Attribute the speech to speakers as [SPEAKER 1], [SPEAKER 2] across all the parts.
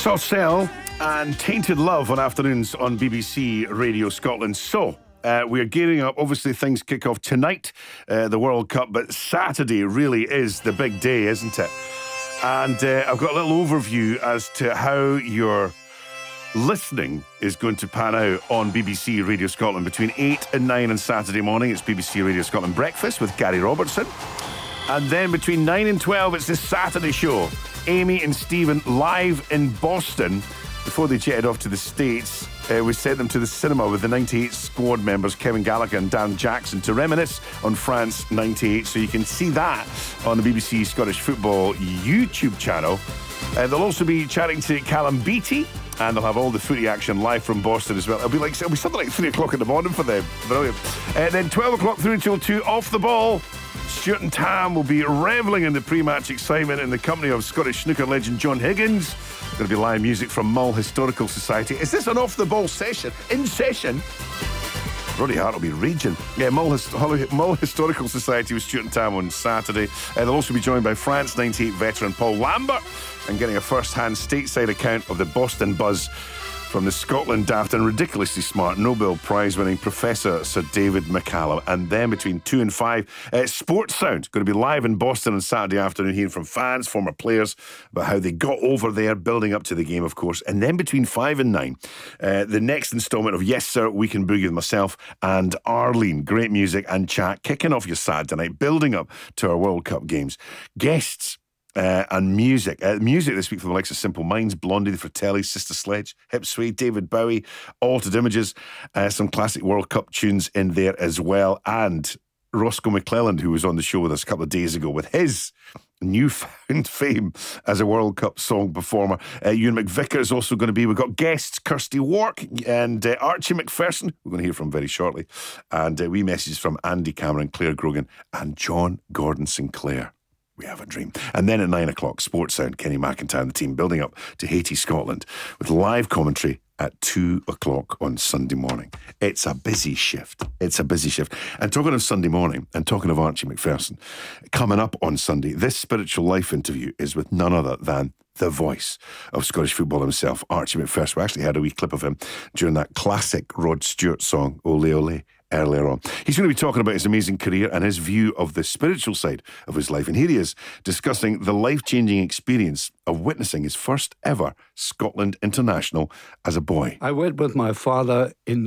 [SPEAKER 1] Saucelle and Tainted Love on afternoons on BBC Radio Scotland. So, we're gearing up. Obviously, things kick off tonight, the World Cup, but Saturday really is the big day, isn't it? And I've got a little overview as to how your listening is going to pan out on BBC Radio Scotland between 8 and 9 on Saturday morning. It's BBC Radio Scotland Breakfast with Gary Robertson. And then between 9 and 12, it's the Saturday show. Amy and Stephen live in Boston before they jetted off to the States. We sent them to the cinema with the 98 squad members, Kevin Gallagher and Dan Jackson, to reminisce on France 98. So you can see that on the BBC Scottish Football YouTube channel. They'll also be chatting to Callum Beattie, and they'll have all the footy action live from Boston as well. It'll be something like 3 o'clock in the morning for them. Brilliant. Then 12 o'clock through until 2, off the ball. Stuart and Tam will be revelling in the pre-match excitement in the company of Scottish snooker legend John Higgins. Going to be live music from Mull Historical Society. Is this an off-the-ball session? In session? Roddy Hart will be raging. Yeah, Mull Historical Society with Stuart and Tam on Saturday. They'll also be joined by France 98 veteran Paul Lambert and getting a first-hand stateside account of the Boston buzz from the Scotland daft and ridiculously smart Nobel Prize-winning Professor Sir David McCallum. And then between 2 and 5, Sports Sound, going to be live in Boston on Saturday afternoon, hearing from fans, former players, about how they got over there, building up to the game, of course. And then between 5 and 9, the next instalment of Yes Sir, We Can Boogie with myself and Arlene. Great music and chat, kicking off your Saturday night, building up to our World Cup games. Guests and music. Music this week from the likes of Simple Minds, Blondie, The Fratellis, Sister Sledge, Hip Sway, David Bowie, Altered Images, some classic World Cup tunes in there as well. And Roscoe McClelland, who was on the show with us a couple of days ago with his newfound fame as a World Cup song performer. Ewan McVicker is also going to be. We've got guests, Kirsty Wark and Archie McPherson, we're going to hear from very shortly. And wee messages from Andy Cameron, Claire Grogan and John Gordon Sinclair. We have a dream. And then at 9 o'clock, Sports Sound, Kenny McIntyre and the team building up to Haiti, Scotland with live commentary at 2 o'clock on Sunday morning. It's a busy shift. It's a busy shift. And talking of Sunday morning and talking of Archie McPherson, coming up on Sunday, this Spiritual Life interview is with none other than the voice of Scottish football himself, Archie McPherson. We actually had a wee clip of him during that classic Rod Stewart song, Ole Ole, earlier on. He's going to be talking about his amazing career and his view of the spiritual side of his life. And here he is discussing the life-changing experience of witnessing his first ever Scotland International as a boy.
[SPEAKER 2] I went with my father in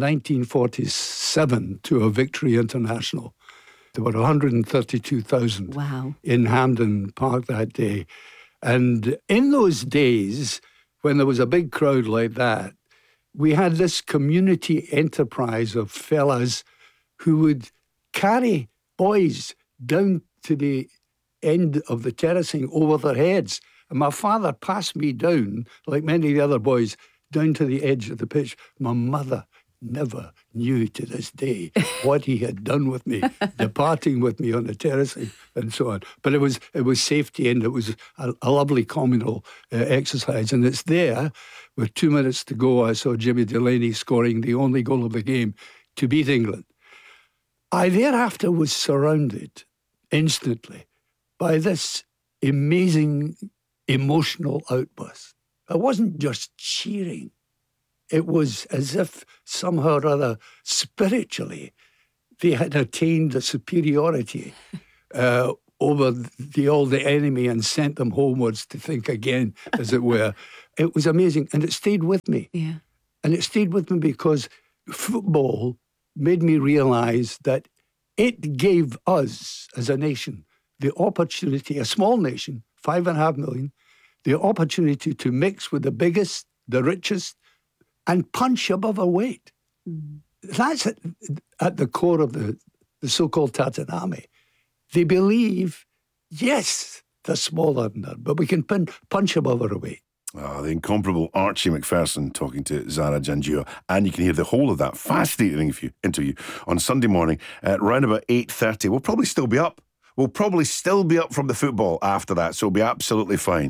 [SPEAKER 2] 1947 to a Victory International. There were 132,000 in Hampden Park that day. And in those days, when there was a big crowd like that, we had this community enterprise of fellas who would carry boys down to the end of the terracing over their heads. And my father passed me down, like many of the other boys, down to the edge of the pitch. My mother never knew to this day what he had done with me, departing with me on the terracing and so on. But it was safety, and it was a lovely communal exercise. And it's there, with 2 minutes to go, I saw Jimmy Delaney scoring the only goal of the game to beat England. I thereafter was surrounded instantly by this amazing emotional outburst. I wasn't just cheering. It was as if somehow or other, spiritually, they had attained a superiority over the enemy and sent them homewards to think again, as it were. It was amazing, and it stayed with me.
[SPEAKER 3] Yeah.
[SPEAKER 2] And it stayed with me because football made me realise that it gave us, as a nation, the opportunity, a small nation, 5.5 million, the opportunity to mix with the biggest, the richest, and punch above our weight. That's at the core of the so-called Tatanami. They believe, yes, they're smaller than that, but we can punch above our weight.
[SPEAKER 1] The incomparable Archie McPherson talking to Zara Janjua. And you can hear the whole of that fascinating interview on Sunday morning at around about 8:30. We'll probably still be up. We'll probably still be up from the football after that, so we'll be absolutely fine.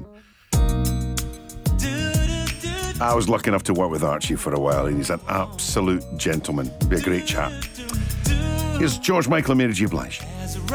[SPEAKER 1] I was lucky enough to work with Archie for a while, and he's an absolute gentleman. Be a great chap. Here's George Michael and Mary J. Blige.